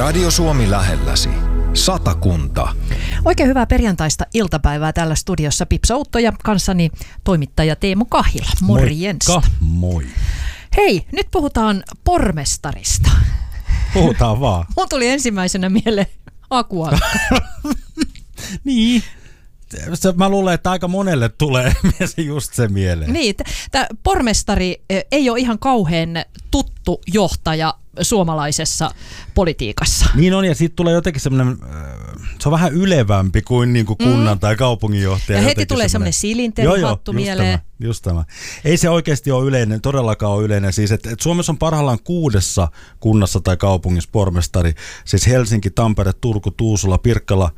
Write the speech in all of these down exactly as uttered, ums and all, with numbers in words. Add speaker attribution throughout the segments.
Speaker 1: Radio Suomi lähelläsi. Satakunta.
Speaker 2: Oikein hyvää perjantaista iltapäivää täällä studiossa Pipsa Utto ja kanssani toimittaja Teemu Kahila. Morjens.
Speaker 3: Moikka, moi.
Speaker 2: Hei, nyt puhutaan pormestarista.
Speaker 3: Puhutaan vaan.
Speaker 2: Mun tuli ensimmäisenä mieleen Aku Ankka.
Speaker 3: Niin. Mä luulen, että aika monelle tulee just se mieleen.
Speaker 2: Niin, tämä pormestari ei ole ihan kauhean tuttu johtaja suomalaisessa politiikassa.
Speaker 3: Niin on, ja siitä tulee jotenkin semmoinen, se on vähän ylevämpi kuin, niin kuin kunnan mm. tai kaupunginjohtaja.
Speaker 2: Ja heti tulee semmoinen silinterihattu mieleen.
Speaker 3: Tämä, just tämä. Ei se oikeasti ole yleinen, todellakaan ole yleinen. Siis, että, että Suomessa on parhaillaan kuudessa kunnassa tai kaupungissa pormestari. Siis Helsinki, Tampere, Turku, Tuusula, Pirkkala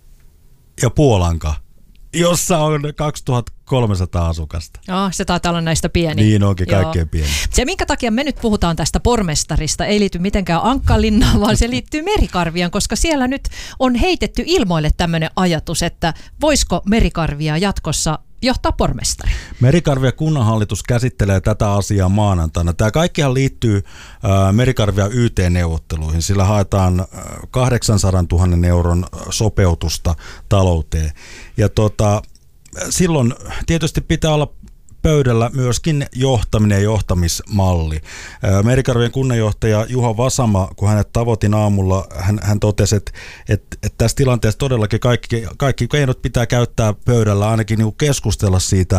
Speaker 3: ja Puolanka, jossa on kaksituhattakolmesataa asukasta.
Speaker 2: Joo, se taitaa olla näistä pieni.
Speaker 3: Niin onkin, kaikkein pieni.
Speaker 2: Se, minkä takia me nyt puhutaan tästä pormestarista, ei liity mitenkään Ankkalinnaan, vaan se liittyy Merikarviaan, koska siellä nyt on heitetty ilmoille tämmöinen ajatus, että voisiko Merikarvia jatkossa johtaa pormestari.
Speaker 3: Merikarvia kunnanhallitus käsittelee tätä asiaa maanantaina. Tämä kaikkihan liittyy äh, Merikarvia Y T-neuvotteluihin. Sillä haetaan äh, kahdeksansadantuhannen euron sopeutusta talouteen. Ja tota, silloin tietysti pitää olla pöydällä myöskin johtaminen ja johtamismalli. Merikarvien kunnanjohtaja Juha Vasama, kun hänet tavoitin aamulla, hän, hän totesi, että, että, että tässä tilanteessa todellakin kaikki, kaikki keinot pitää käyttää pöydällä, ainakin niin kuin keskustella siitä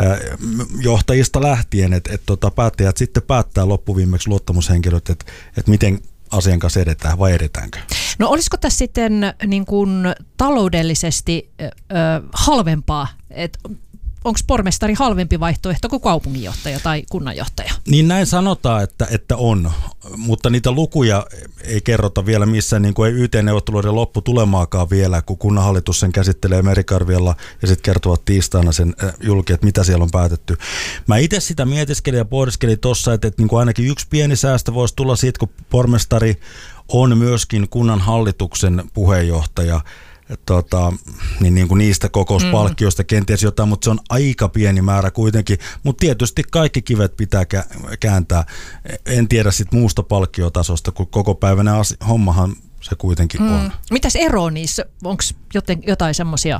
Speaker 3: johtajista lähtien, että, että, että päättäjät sitten päättää loppuviimeksi luottamushenkilöt, että, että miten asian kanssa edetään vai edetäänkö?
Speaker 2: No olisiko tässä sitten niin kuin taloudellisesti ö, halvempaa, että onko pormestari halvempi vaihtoehto kuin kaupunginjohtaja tai kunnanjohtaja?
Speaker 3: Niin näin sanotaan, että, että on, mutta niitä lukuja ei kerrota vielä missään, niin kuin ei Y T-neuvotteluiden loppu tulemaakaan vielä, kun kunnanhallitus sen käsittelee Merikarvialla ja sitten kertovat tiistaina sen julki, että mitä siellä on päätetty. Mä itse sitä mietiskelin ja pohdiskelin tuossa, että, että niin kuin ainakin yksi pieni säästö voisi tulla siitä, kun pormestari on myöskin kunnanhallituksen puheenjohtaja. Tota, niin, niin kuin niistä kokouspalkkioista mm. kenties jotain, mutta se on aika pieni määrä kuitenkin. Mutta tietysti kaikki kivet pitää kääntää. En tiedä sitten muusta palkkiotasosta, kun koko päivänä asi- hommahan se kuitenkin mm. on.
Speaker 2: Mitäs ero niissä? Onko jotain semmoisia?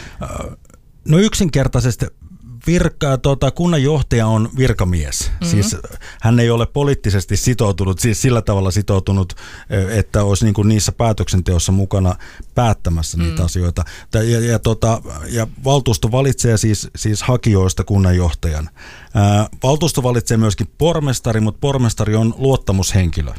Speaker 3: No yksinkertaisesti Virka, tuota, kunnanjohtaja on virkamies, mm-hmm. siis hän ei ole poliittisesti sitoutunut, siis sillä tavalla sitoutunut, että olisi niin kuin niissä päätöksenteossa mukana päättämässä mm. niitä asioita. Ja, ja, ja, tota, ja valtuusto valitsee siis, siis hakijoista kunnanjohtajan. Ää, valtuusto valitsee myöskin pormestari, mutta pormestari on luottamushenkilö.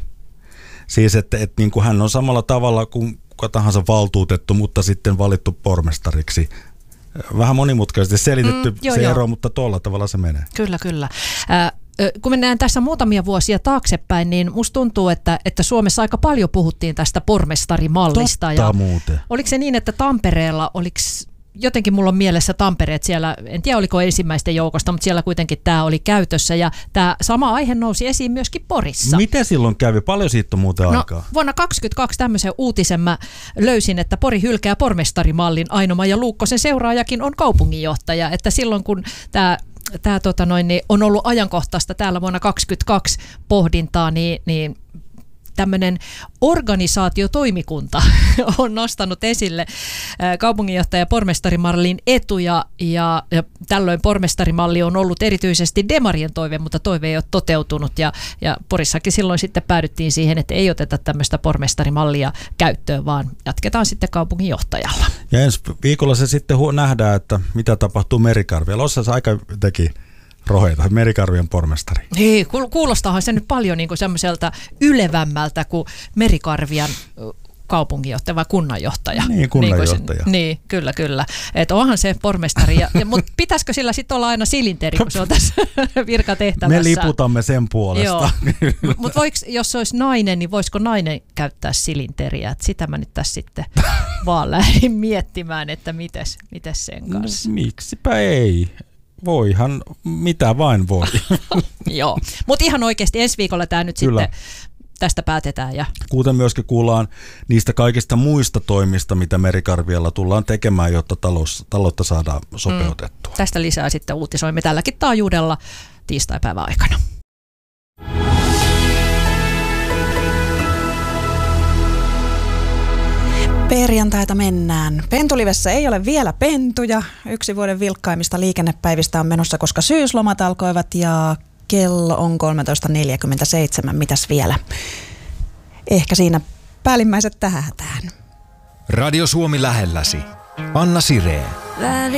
Speaker 3: Siis että, että niin kuin hän on samalla tavalla kuin kuka tahansa valtuutettu, mutta sitten valittu pormestariksi. Vähän monimutkaisesti selitetty mm, joo, se joo. ero, mutta tuolla tavalla se menee.
Speaker 2: Kyllä, kyllä. Äh, kun mennään tässä muutamia vuosia taaksepäin, niin musta tuntuu, että, että Suomessa aika paljon puhuttiin tästä pormestarimallista.
Speaker 3: Totta
Speaker 2: ja
Speaker 3: muuten.
Speaker 2: Oliko se niin, että Tampereella, oliko, jotenkin mulla on mielessä Tampereet siellä, en tiedä oliko ensimmäisten joukosta, mutta siellä kuitenkin tämä oli käytössä ja tämä sama aihe nousi esiin myöskin Porissa.
Speaker 3: Mitä silloin kävi? Paljon siitä on muuten
Speaker 2: no,
Speaker 3: aikaa?
Speaker 2: Vuonna kaksituhattakaksikymmentäkaksi tämmöisen uutisen mä löysin, että Pori hylkää pormestarimallin. Aino-Maija Luukkosen seuraajakin on kaupunginjohtaja, että silloin kun tämä Tämä tota noin, niin on ollut ajankohtaista täällä vuonna kaksituhattakaksikymmentäkaksi pohdintaa, niin, niin tämmöinen organisaatiotoimikunta on nostanut esille kaupunginjohtaja pormestarimallin etuja ja, ja tällöin pormestarimalli on ollut erityisesti demarien toive, mutta toive ei ole toteutunut ja, ja Porissakin silloin sitten päädyttiin siihen, että ei oteta tämmöistä pormestarimallia käyttöön, vaan jatketaan sitten kaupunginjohtajalla.
Speaker 3: Ja ensi viikolla se sitten nähdään, että mitä tapahtuu Merikarvialla. Osa se aika teki roheita, Merikarvian pormestari.
Speaker 2: Niin, kuulostaahan se nyt paljon niin kuin semmoiselta ylevämmältä kuin Merikarvian kaupunginjohtaja vai kunnanjohtaja.
Speaker 3: Niin, kunnanjohtaja.
Speaker 2: Niin, niin kyllä, kyllä. Että onhan se pormestari. Ja, ja, mutta pitäisikö sillä sitten olla aina silinteri, kun se on tässä virkatehtävässä?
Speaker 3: Me liputamme sen puolesta.
Speaker 2: Mutta jos se olisi nainen, niin voisiko nainen käyttää silinteriä? Et sitä mä nyt tässä sitten vaan lähdin miettimään, että mites, mites sen kanssa.
Speaker 3: No, miksipä ei? Voihan, mitä vain voi.
Speaker 2: Joo, mutta ihan oikeasti ensi viikolla tämä nyt Kyllä. sitten tästä päätetään. Ja
Speaker 3: kuten myöskin kuullaan niistä kaikista muista toimista, mitä Merikarvialla tullaan tekemään, jotta talous, taloutta saadaan sopeutettua.
Speaker 2: Mm, tästä lisää sitten uutisoimme tälläkin taajuudella tiistaipäivän aikana.
Speaker 4: Perjantaita mennään. Pentulivessä ei ole vielä pentuja. Yksi vuoden vilkkaimmista liikennepäivistä on menossa, koska syyslomat alkoivat ja kello on kolmetoista neljäkymmentäseitsemän. Mitäs vielä? Ehkä siinä päällimmäiset tähän.
Speaker 1: Radio Suomi lähelläsi. Anna Sireen.